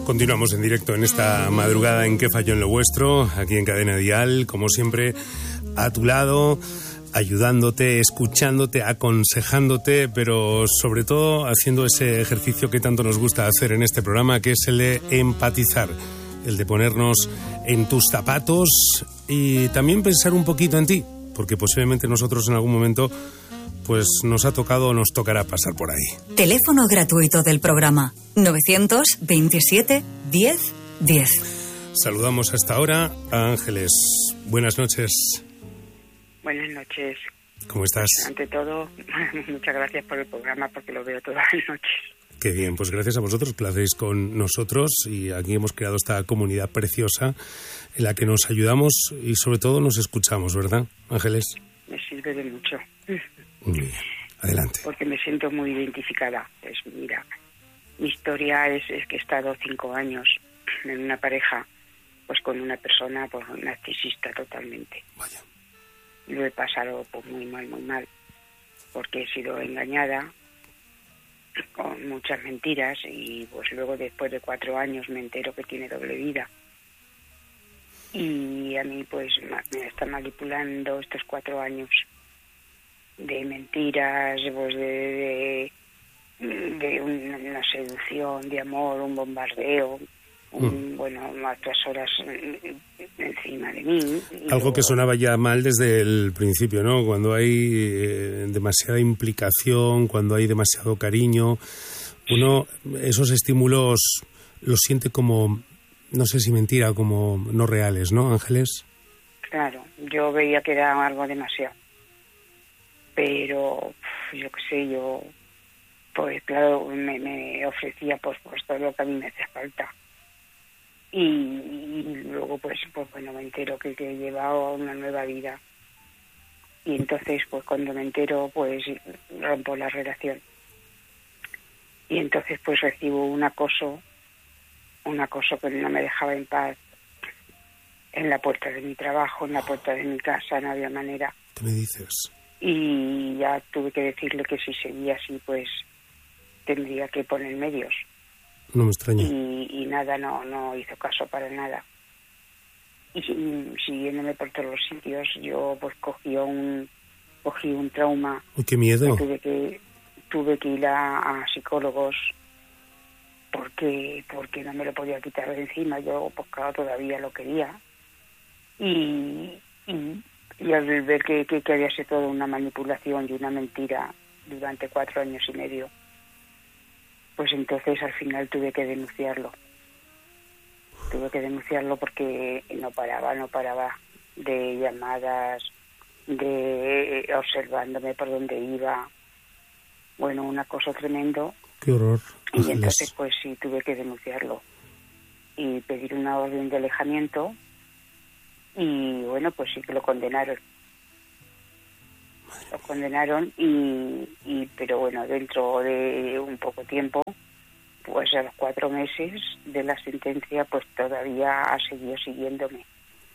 Continuamos en directo en esta madrugada en ¿Qué falló en lo vuestro? Aquí en Cadena Dial, como siempre, a tu lado, ayudándote, escuchándote, aconsejándote, pero sobre todo haciendo ese ejercicio que tanto nos gusta hacer en este programa, que es el de empatizar, el de ponernos en tus zapatos y también pensar un poquito en ti, porque posiblemente nosotros en algún momento pues nos ha tocado o nos tocará pasar por ahí. Teléfono gratuito del programa 927 10 10. Saludamos hasta ahora a Ángeles. Buenas noches. Buenas noches. ¿Cómo estás? Ante todo, muchas gracias por el programa porque lo veo todas las noches. Qué bien, pues gracias a vosotros que lo hacéis con nosotros y aquí hemos creado esta comunidad preciosa en la que nos ayudamos y sobre todo nos escuchamos, ¿verdad, Ángeles? Me sirve de mucho. Muy bien, adelante. Porque me siento muy identificada. Pues mira, mi historia es que he estado 5 años en una pareja pues con una persona pues narcisista totalmente. Vaya. Lo he pasado pues muy mal, porque he sido engañada con muchas mentiras y pues luego después de 4 años me entero que tiene doble vida. Y a mí pues me está manipulando estos 4 años de mentiras, pues de una seducción, de amor, un bombardeo, otras horas encima de mí. Algo que sonaba ya mal desde el principio, ¿no? Cuando hay demasiada implicación, cuando hay demasiado cariño, uno esos estímulos los siente como, no sé si mentira, como no reales, ¿no, Ángeles? Claro, yo veía que era algo demasiado. Pero yo qué sé, pues claro, me ofrecía pues todo lo que a mí me hacía falta. Y luego pues bueno, me entero que he llevado una nueva vida. Y entonces pues cuando me entero pues rompo la relación. Y entonces pues recibo un acoso que no me dejaba en paz en la puerta de mi trabajo, en la puerta de mi casa, no había manera. ¿Qué me dices? Y ya tuve que decirle que si seguía así, pues tendría que poner medios. No me extraña. Y nada, no hizo caso para nada. Y siguiéndome por todos los sitios, yo pues cogí un trauma. ¡Uy, qué miedo! Tuve que ir a psicólogos porque no me lo podía quitar de encima. Yo pues claro, todavía lo quería. Y al ver que había sido toda una manipulación y una mentira durante 4 años y medio, pues entonces al final tuve que denunciarlo. Porque no paraba de llamadas, de observándome por donde iba. Bueno, una cosa tremendo. ¡Qué horror! Y entonces pues sí, tuve que denunciarlo y pedir una orden de alejamiento. Y bueno, pues sí que lo condenaron. Pero bueno, dentro de un poco tiempo, pues a los 4 meses de la sentencia, pues todavía ha seguido siguiéndome.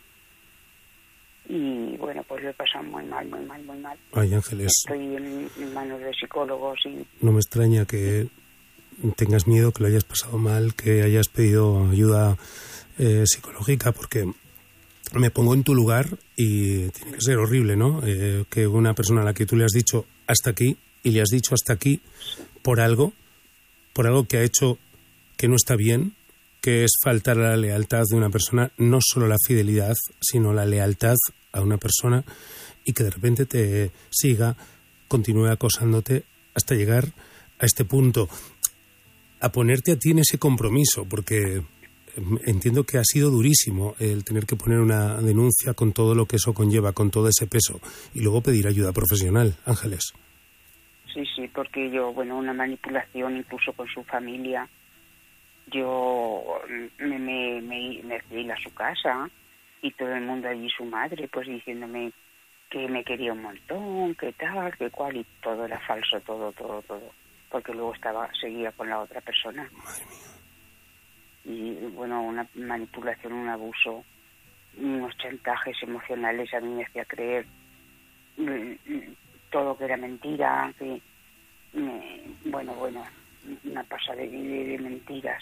Y bueno, pues lo he pasado muy mal. Ay, Ángeles. Estoy en manos de psicólogos y... No me extraña que tengas miedo, que lo hayas pasado mal, que hayas pedido ayuda psicológica, porque... me pongo en tu lugar y tiene que ser horrible, ¿no? Que una persona a la que tú le has dicho hasta aquí y le has dicho hasta aquí por algo que ha hecho que no está bien, que es faltar a la lealtad de una persona, no solo la fidelidad, sino la lealtad a una persona y que de repente te siga, continúe acosándote hasta llegar a este punto, a ponerte a ti en ese compromiso, porque... entiendo que ha sido durísimo el tener que poner una denuncia con todo lo que eso conlleva, con todo ese peso, y luego pedir ayuda profesional, Ángeles. Sí, porque yo, una manipulación incluso con su familia. Yo me fui a su casa y todo el mundo allí, su madre, pues diciéndome que me quería un montón, que tal, que cual, y todo era falso, todo. Porque luego seguía con la otra persona. Madre mía. Y una manipulación, un abuso, unos chantajes emocionales. A mí me hacía creer todo que era mentira, que una pasada de mentiras.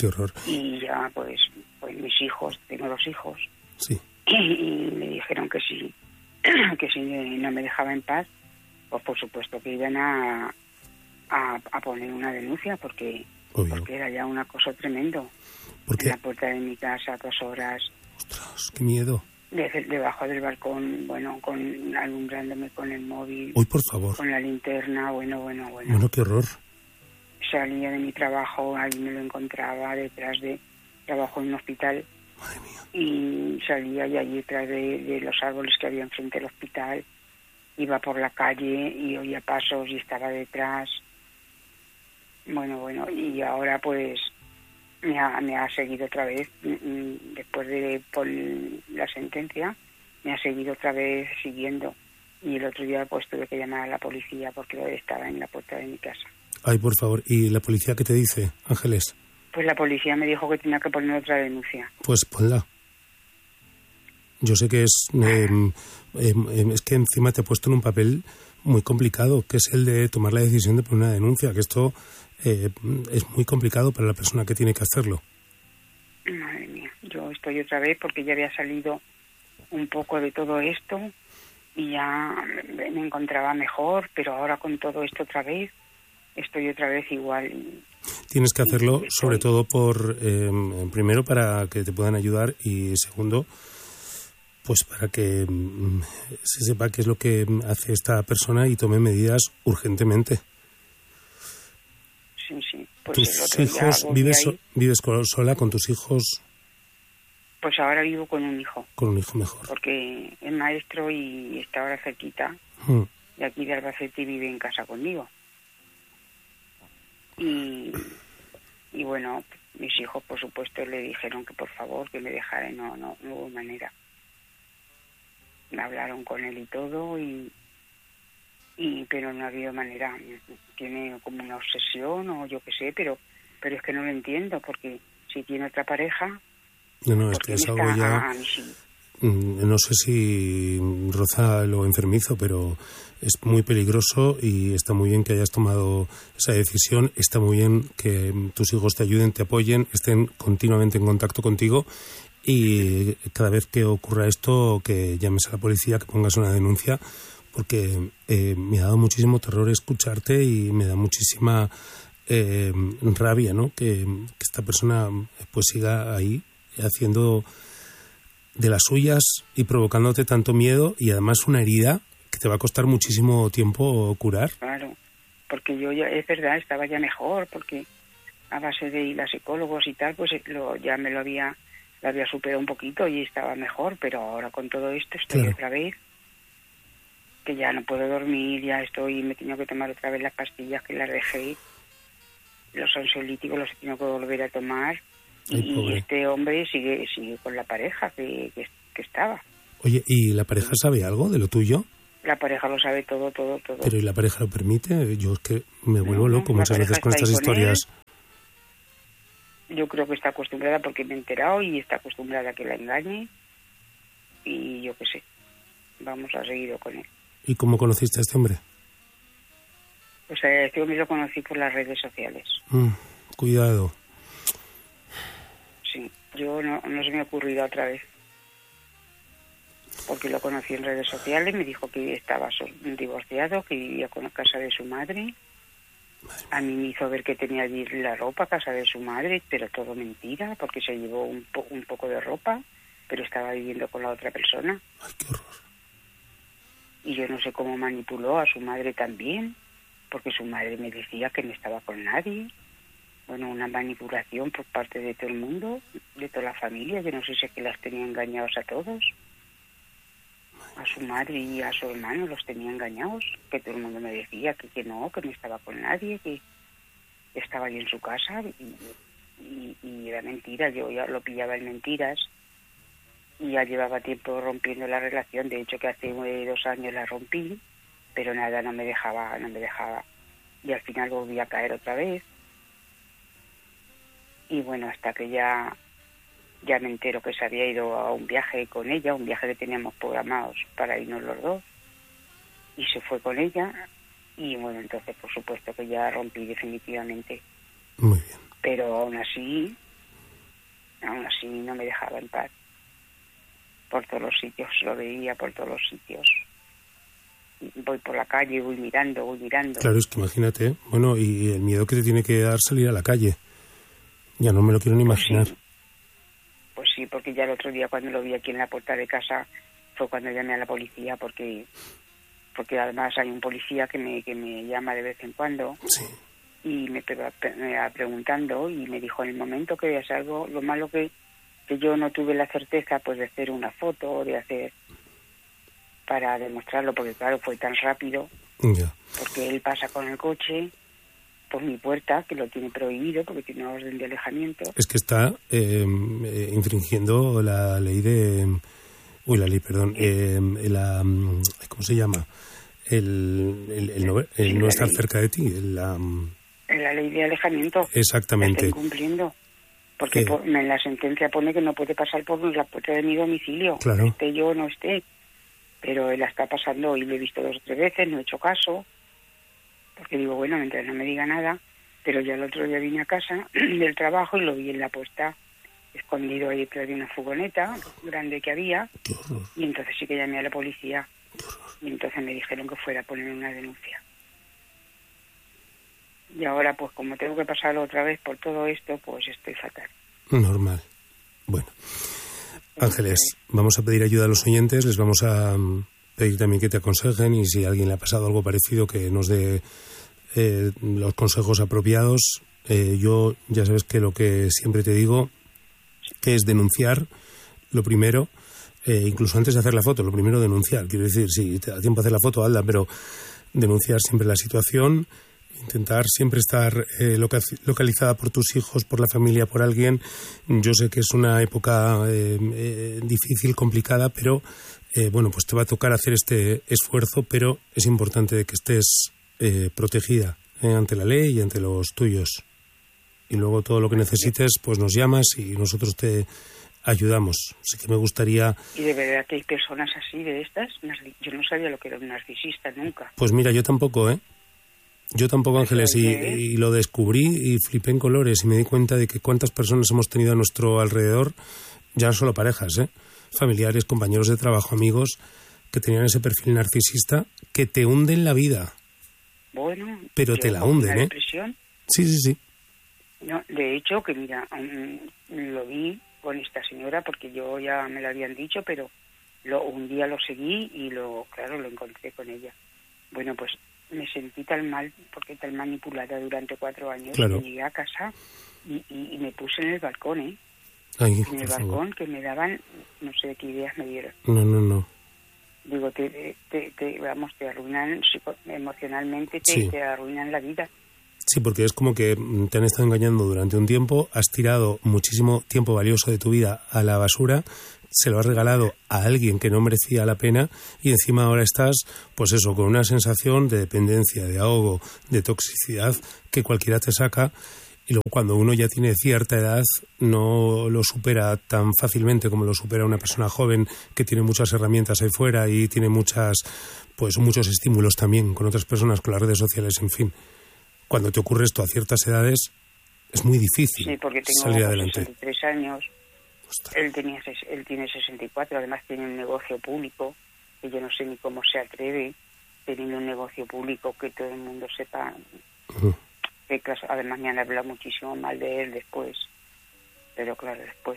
qué horror. Y ya, pues mis hijos, tengo 2 hijos, Sí. y me dijeron que si no me dejaba en paz, pues por supuesto que iban a poner una denuncia, porque era ya un acoso tremendo. ¿Por qué? En la puerta de mi casa, 2 horas. Ostras, qué miedo. Debajo del balcón, bueno, alumbrándome con el móvil. Uy, por favor. Con la linterna, bueno. Bueno, qué horror. Salía de mi trabajo, ahí me lo encontraba detrás de... Trabajo en un hospital. Madre mía. Y salía y allí detrás de los árboles que había enfrente del hospital. Iba por la calle y oía pasos y estaba detrás. Bueno, y ahora pues me ha seguido otra vez, después de por la sentencia, me ha seguido otra vez siguiendo. Y el otro día pues tuve que llamar a la policía porque estaba en la puerta de mi casa. Ay, por favor. ¿Y la policía qué te dice, Ángeles? Pues la policía me dijo que tenía que poner otra denuncia. Pues ponla. Yo sé que es que encima te he puesto en un papel muy complicado, que es el de tomar la decisión de poner una denuncia, que esto es muy complicado para la persona que tiene que hacerlo. Madre mía, yo estoy otra vez porque ya había salido un poco de todo esto y ya me encontraba mejor, pero ahora con todo esto otra vez estoy otra vez igual. Tienes que hacerlo sobre todo primero para que te puedan ayudar y segundo, pues para que se sepa qué es lo que hace esta persona y tome medidas urgentemente. Sí. Pues ¿Tus hijos, vives sola con tus hijos? Pues ahora vivo con un hijo. Con un hijo mejor. Porque es maestro y está ahora cerquita. Y aquí de Albacete vive en casa conmigo. Y bueno, mis hijos por supuesto le dijeron que por favor que me dejara y no hubo manera. Me hablaron con él y todo pero no ha habido manera. Tiene como una obsesión o yo qué sé, pero es que no lo entiendo, porque si tiene otra pareja... No, es que es algo ya... No sé si roza lo enfermizo, pero es muy peligroso y está muy bien que hayas tomado esa decisión. Está muy bien que tus hijos te ayuden, te apoyen, estén continuamente en contacto contigo y cada vez que ocurra esto, que llames a la policía, que pongas una denuncia, porque me ha dado muchísimo terror escucharte y me da muchísima rabia, ¿no? Que esta persona pues siga ahí haciendo de las suyas y provocándote tanto miedo y además una herida que te va a costar muchísimo tiempo curar. Claro, porque yo ya, es verdad, estaba ya mejor, porque a base de ir a psicólogos y tal, pues ya me lo había superado un poquito y estaba mejor, pero ahora con todo esto estoy otra vez, que ya no puedo dormir, me he tenido que tomar otra vez las pastillas que las dejé, los ansiolíticos los he tenido que volver a tomar. Y este hombre sigue con la pareja que estaba. Oye, ¿y la pareja sabe algo de lo tuyo? La pareja lo sabe todo. ¿Pero y la pareja lo permite? Yo es que me vuelvo loco muchas veces con estas historias. Yo creo que está acostumbrada porque me he enterado y está acostumbrada a que la engañe. Y yo qué sé, vamos a seguir con él. ¿Y cómo conociste a este hombre? Pues a este hombre lo conocí por las redes sociales. Cuidado. Sí, yo no se me ha ocurrido otra vez. Porque lo conocí en redes sociales, me dijo que estaba divorciado, que vivía con la casa de su madre. A mí me hizo ver que tenía allí la ropa, casa de su madre, pero todo mentira, porque se llevó un poco de ropa, pero estaba viviendo con la otra persona. Ay, qué horror. Y yo no sé cómo manipuló a su madre también, porque su madre me decía que no estaba con nadie. Bueno, una manipulación por parte de todo el mundo, de toda la familia. Yo no sé si es que las tenía engañados a todos. A su madre y a su hermano los tenía engañados. Que todo el mundo me decía que no estaba con nadie, que estaba ahí en su casa. Y era mentira, yo ya lo pillaba en mentiras. Y ya llevaba tiempo rompiendo la relación. De hecho, que hace 2 años la rompí, pero nada, no me dejaba. Y al final volví a caer otra vez. Y bueno, hasta que ya me entero que se había ido a un viaje con ella, un viaje que teníamos programados para irnos los dos, y se fue con ella, y bueno, entonces por supuesto que ya rompí definitivamente. Muy bien. Pero aún así aún así no me dejaba en paz. Por todos los sitios, lo veía por todos los sitios. Voy por la calle, voy mirando. Claro, es que imagínate, bueno, y el miedo que te tiene que dar salir a la calle. Ya no me lo quiero ni imaginar. Pues sí, porque ya el otro día cuando lo vi aquí en la puerta de casa fue cuando llamé a la policía, porque además hay un policía que me llama de vez en cuando. Sí. Y me va preguntando y me dijo, en el momento que veas algo, lo malo que yo no tuve la certeza pues de hacer una foto o de hacer para demostrarlo, porque claro, fue tan rápido. Ya. Porque él pasa con el coche por mi puerta, que lo tiene prohibido porque tiene una orden de alejamiento. Es que está infringiendo la ley de... la ley, perdón. ¿Cómo se llama? El no estar cerca de ti. La ley de alejamiento. Exactamente. La estoy incumpliendo. Porque en la sentencia pone que no puede pasar por la puerta de mi domicilio. Claro. Esté yo o no esté. Pero él la está pasando y lo he visto 2 o 3 veces, no he hecho caso. Porque digo, bueno, mientras no me diga nada. Pero ya el otro día vine a casa del trabajo y lo vi en la puerta, escondido ahí detrás de una furgoneta grande que había. Y entonces sí que llamé a la policía. Y entonces me dijeron que fuera a poner una denuncia. Y ahora, pues como tengo que pasar otra vez por todo esto, pues estoy fatal. Normal. Bueno, Ángeles, vamos a pedir ayuda a los oyentes, les vamos a pedir también que te aconsejen y si a alguien le ha pasado algo parecido que nos dé los consejos apropiados. Yo ya sabes que lo que siempre te digo es denunciar lo primero, incluso antes de hacer la foto, lo primero denunciar. Quiero decir, si te da tiempo a hacer la foto, hazla, pero denunciar siempre la situación, intentar siempre estar localizada por tus hijos, por la familia, por alguien. Yo sé que es una época difícil, complicada, pero bueno, pues te va a tocar hacer este esfuerzo, pero es importante de que estés protegida ante la ley y ante los tuyos. Y luego todo lo que necesites, pues nos llamas y nosotros te ayudamos. Así que me gustaría... ¿Y de verdad que hay personas así de estas? Yo no sabía lo que era un narcisista nunca. Pues mira, yo tampoco, Yo tampoco, Ángeles, y lo descubrí y flipé en colores y me di cuenta de que cuántas personas hemos tenido a nuestro alrededor, ya no solo parejas, familiares, compañeros de trabajo, amigos, que tenían ese perfil narcisista que te hunden la vida. Bueno, pero te la hunden, depresión. Sí. No, de hecho, que mira, lo vi con esta señora porque yo ya me lo habían dicho, pero un día lo seguí y lo encontré con ella. Bueno, pues me sentí tan mal, porque tan manipulada durante 4 años, claro. Que llegué a casa y me puse en el balcón, Ay, en el balcón, que me daban, no sé qué ideas me dieron. No. Digo, te arruinan emocionalmente, sí. Te arruinan la vida. Sí, porque es como que te han estado engañando durante un tiempo, has tirado muchísimo tiempo valioso de tu vida a la basura, se lo has regalado a alguien que no merecía la pena y encima ahora estás, pues eso, con una sensación de dependencia, de ahogo, de toxicidad que cualquiera te saca y luego cuando uno ya tiene cierta edad no lo supera tan fácilmente como lo supera una persona joven que tiene muchas herramientas ahí fuera y tiene muchos estímulos también con otras personas, con las redes sociales, en fin. Cuando te ocurre esto a ciertas edades es muy difícil salir adelante. Sí, porque tengo 63 años. Él tiene 64, además tiene un negocio público, que yo no sé ni cómo se atreve, teniendo un negocio público que todo el mundo sepa. Que, además me han hablado muchísimo mal de él después, pero claro, después.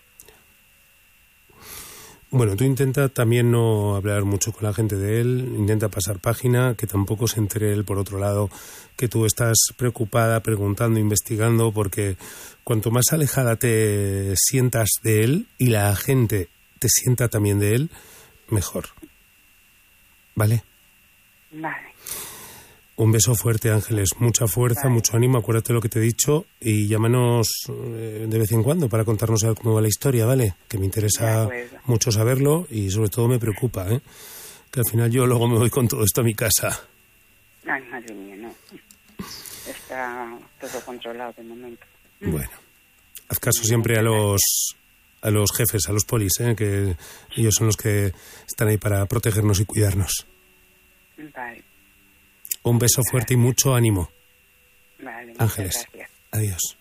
Bueno, tú intenta también no hablar mucho con la gente de él, intenta pasar página, que tampoco se entere él por otro lado, que tú estás preocupada, preguntando, investigando, porque cuanto más alejada te sientas de él y la gente te sienta también de él, mejor. ¿Vale? Vale. Un beso fuerte, Ángeles, mucha fuerza, vale. Mucho ánimo, acuérdate lo que te he dicho y llámanos de vez en cuando para contarnos cómo va la historia, ¿vale? Que me interesa mucho saberlo y sobre todo me preocupa, que al final yo luego me voy con todo esto a mi casa. Ay, madre mía, no. Está todo controlado de momento. Bueno, haz caso siempre a los jefes, a los polis, que ellos son los que están ahí para protegernos y cuidarnos. Vale. Un beso fuerte y mucho ánimo. Vale, Ángeles. gracias. Adiós.